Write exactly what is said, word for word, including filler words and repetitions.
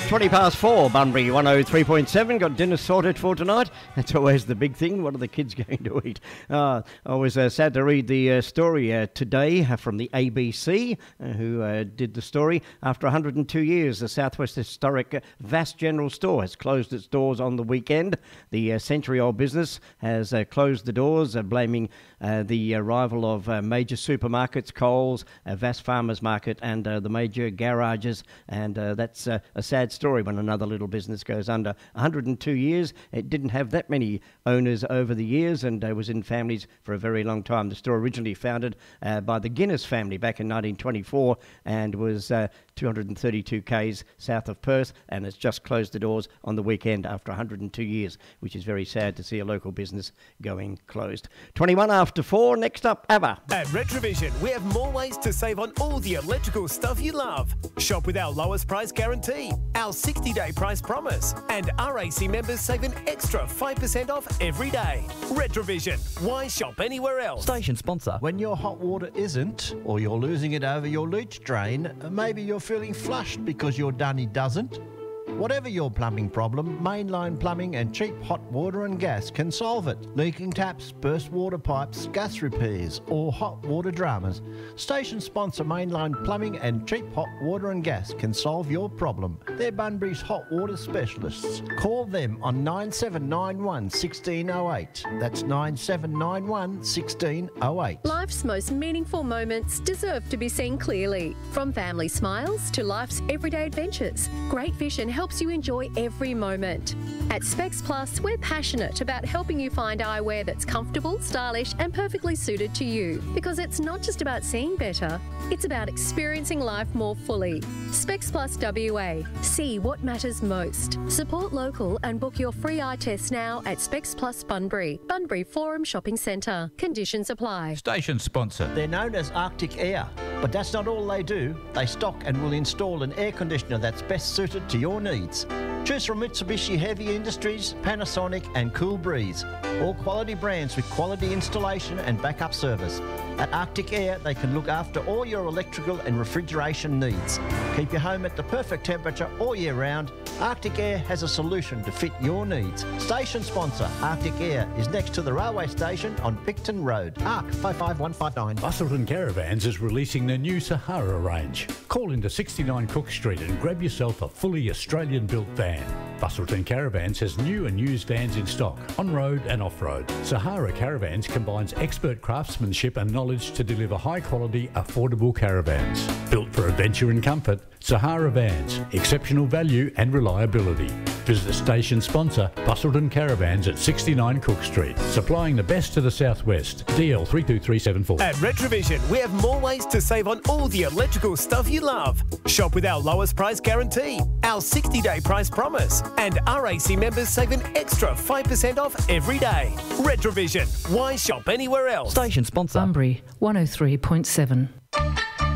twenty past four, Bunbury one oh three point seven. Got dinner sorted for tonight. That's always the big thing. What are the kids going to eat? Uh, I was uh, sad to read the uh, story uh, today uh, from the A B C, uh, who uh, did the story. After one hundred two years, the Southwest Historic uh, Vast General Store has closed its doors on the weekend. The uh, century-old business has uh, closed the doors, uh, blaming uh, the arrival of uh, major supermarkets, Coles, uh, Vast Farmers Market, and uh, the major garages. And uh, that's uh, a sad story when another little business goes under. one hundred two years, it didn't have that many owners over the years, and uh, was in families for a very long time. The store originally founded uh, by the Guinness family back in nineteen twenty-four and was uh, two hundred thirty-two kays south of Perth, and it's just closed the doors on the weekend after one hundred two years, which is very sad to see a local business going closed. twenty-one after four, next up, ABBA. At Retrovision, we have more ways to save on all the electrical stuff you love. Shop with our lowest price guarantee, our sixty-day price promise, and R A C members save an extra five percent off every day. Retrovision, why shop anywhere else? Station sponsor. When your hot water isn't, or you're losing it over your leach drain, maybe you're feeling flushed because your dunny doesn't. Whatever your plumbing problem, Mainline Plumbing and Cheap Hot Water and Gas can solve it. Leaking taps, burst water pipes, gas repairs, or hot water dramas. Station sponsor Mainline Plumbing and Cheap Hot Water and Gas can solve your problem. They're Bunbury's hot water specialists. Call them on nine seven nine one, one six zero eight. That's nine seven nine one, one six zero eight. Life's most meaningful moments deserve to be seen clearly. From family smiles to life's everyday adventures, Great Vision helps you enjoy every moment. At Specs Plus, we're passionate about helping you find eyewear that's comfortable, stylish, and perfectly suited to you. Because it's not just about seeing better, it's about experiencing life more fully. Specs Plus W A. See what matters most. Support local and book your free eye test now at Specs Plus Bunbury, Bunbury Forum Shopping Centre. Conditions apply. Station sponsor. They're known as Arctic Air, but that's not all they do. They stock and will install an air conditioner that's best suited to your needs. Choose from Mitsubishi Heavy Industries, Panasonic and Cool Breeze. All quality brands with quality installation and backup service. At Arctic Air, they can look after all your electrical and refrigeration needs. Keep your home at the perfect temperature all year round. Arctic Air has a solution to fit your needs. Station sponsor Arctic Air is next to the railway station on Picton Road. A R C five five one five nine. Busselton Caravans is releasing the new Sahara range. Call into sixty-nine Cook Street and grab yourself a fully Australian-built van. Busselton Caravans has new and used vans in stock, on-road and off-road. Sahara Caravans combines expert craftsmanship and knowledge to deliver high-quality, affordable caravans. Built for adventure and comfort, Sahara Vans, exceptional value and reliability. Visit the station sponsor, Busselton Caravans at sixty-nine Cook Street, supplying the best to the southwest. D L three two three seven four. At Retrovision, we have more ways to save on all the electrical stuff you love. Shop with our lowest price guarantee, our sixty-day price promise, and R A C members save an extra five percent off every day. Retrovision, why shop anywhere else? Station sponsor. Bunbury one oh three point seven.